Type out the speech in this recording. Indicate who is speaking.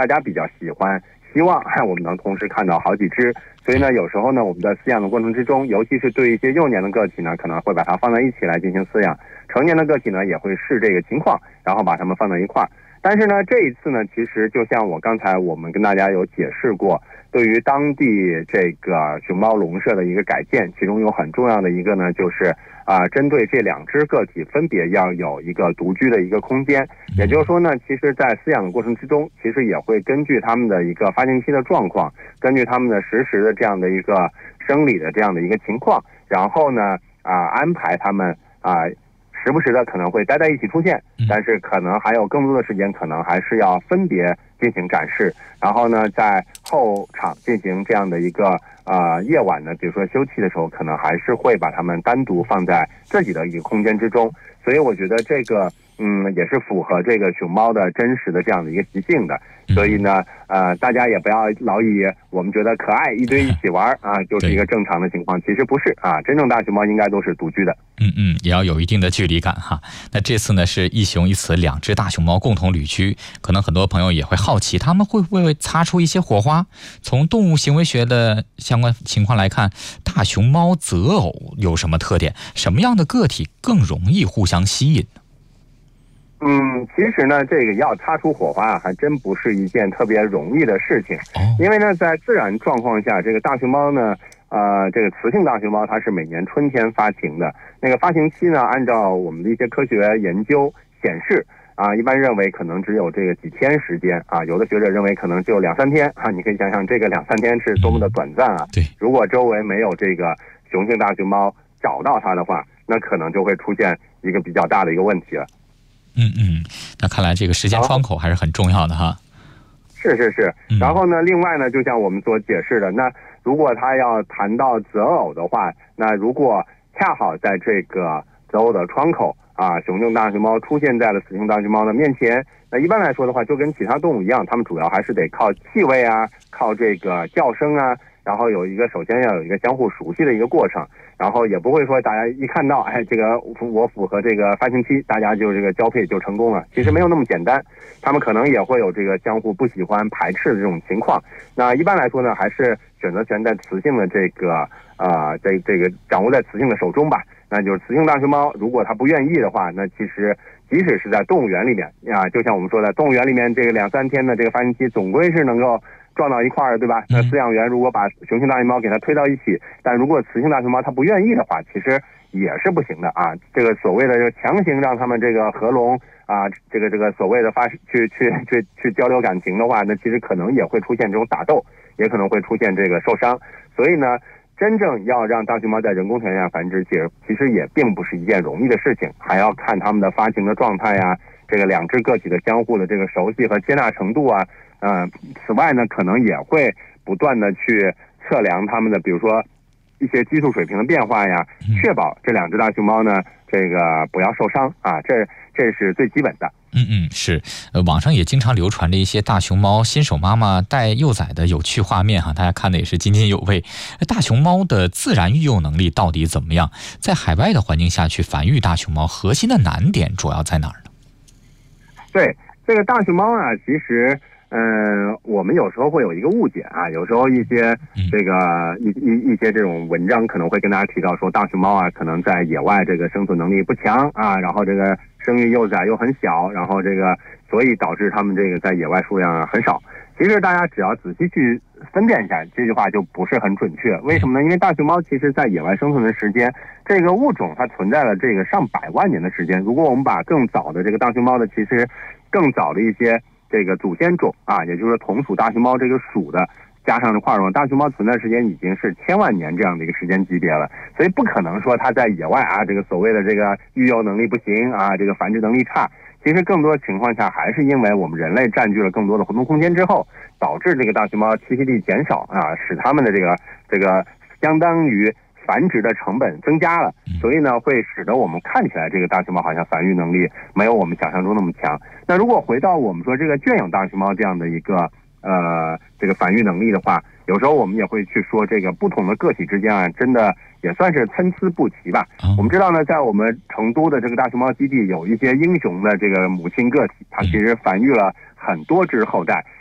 Speaker 1: 大家比较希望我们能同时看到好几只。所以呢，有时候呢，我们在饲养的过程之中，尤其是对一些幼年的个体呢，可能会把它放在一起来进行饲养；成年的个体呢，也会视这个情况，然后把它们放在一块儿。但是呢，这一次呢，其实就像我刚才我们跟大家有解释过，对于当地这个熊猫笼舍的一个改建，其中有很重要的一个呢，就是针对这2只个体分别要有一个独居的一个空间。也就是说呢，其实在饲养的过程之中，其实也会根据他们的一个发情期的状况，根据他们的实时的这样的一个生理的这样的一个情况，然后呢安排他们时不时的可能会待在一起出现，但是可能还有更多的时间可能还是要分别进行展示，然后呢在后场进行这样的一个夜晚呢，比如说休憩的时候，可能还是会把它们单独放在自己的一个空间之中。所以我觉得这个也是符合这个熊猫的真实的这样的一个习性的。所以呢大家也不要老以我们觉得可爱一堆一起玩就是一个正常的情况，其实不是真正大熊猫应该都是独居的。
Speaker 2: 也要有一定的距离感哈。那这次呢是一雄一雌2只大熊猫共同旅居，可能很多朋友也会好奇，他们会不会擦出一些火花？从动物行为学的相关情况来看，大熊猫择偶有什么特点？什么样的个体更容易互相吸引呢？
Speaker 1: 其实呢，这个要擦出火花还真不是一件特别容易的事情。因为呢，在自然状况下，这个大熊猫呢，这个雌性大熊猫它是每年春天发情的。那个发情期呢，按照我们的一些科学研究显示，一般认为可能只有这个几天时间有的学者认为可能就2-3天你可以想想这个2-3天是多么的短暂
Speaker 2: 对，
Speaker 1: 如果周围没有这个雄性大熊猫找到它的话，那可能就会出现一个比较大的一个问题了。
Speaker 2: 那看来这个时间窗口还是很重要的哈。
Speaker 1: 是。然后呢，另外呢，就像我们所解释的，那如果他要谈到择偶的话，那如果恰好在这个择偶的窗口雄性大熊猫出现在了雌性大熊猫的面前，那一般来说的话，就跟其他动物一样，它们主要还是得靠气味靠这个叫声然后首先要有一个相互熟悉的一个过程，然后也不会说大家一看到这个我符合这个发情期，大家就这个交配就成功了，其实没有那么简单，他们可能也会有这个相互不喜欢排斥的这种情况。那一般来说呢，还是选择权在雌性的这个这个掌握在雌性的手中吧。那就是雌性大熊猫如果它不愿意的话，那其实即使是在动物园里面就像我们说的，动物园里面这个2-3天的这个发情期总归是能够撞到一块儿，对吧？那饲养员如果把雄性大熊猫给它推到一起，但如果雌性大熊猫它不愿意的话，其实也是不行的这个所谓的强行让他们这个合笼这个所谓的去交流感情的话，那其实可能也会出现这种打斗，也可能会出现这个受伤。所以呢，真正要让大熊猫在人工条件下繁殖，其实也并不是一件容易的事情，还要看它们的发情的状态这个2只个体的相互的这个熟悉和接纳程度此外呢，可能也会不断的去测量它们的，比如说一些激素水平的变化确保这2只大熊猫呢，这个不要受伤这是最基本的。
Speaker 2: 是，网上也经常流传着一些大熊猫新手妈妈带幼崽的有趣画面大家看的也是津津有味。大熊猫的自然育幼能力到底怎么样？在海外的环境下去繁育大熊猫，核心的难点主要在哪儿呢？
Speaker 1: 对，这个大熊猫其实我们有时候会有一个误解有时候一些这个一些这种文章可能会跟大家提到说，大熊猫可能在野外这个生存能力不强然后这个生育幼崽又很小，然后这个所以导致它们这个在野外数量很少。其实大家只要仔细去分辨一下，这句话就不是很准确。为什么呢？因为大熊猫其实在野外生存的时间，这个物种它存在了这个上百万年的时间。如果我们把更早的这个大熊猫的，其实更早的一些这个祖先种也就是说同属大熊猫这个属的加上跨种大熊猫存在时间已经是1000万年这样的一个时间级别了，所以不可能说它在野外这个所谓的这个育幼能力不行这个繁殖能力差。其实更多情况下还是因为我们人类占据了更多的活动空间之后，导致这个大熊猫栖息地减少使它们的这个相当于繁殖的成本增加了，所以呢会使得我们看起来这个大熊猫好像繁育能力没有我们想象中那么强。那如果回到我们说这个圈养大熊猫这样的一个这个繁育能力的话，有时候我们也会去说这个不同的个体之间真的也算是参差不齐吧。我们知道呢，在我们成都的这个大熊猫基地有一些英雄的这个母亲个体，它其实繁育了很多只后代。